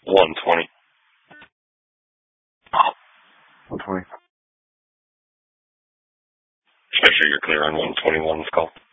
120. 120. Just make sure you're clear on 121's call.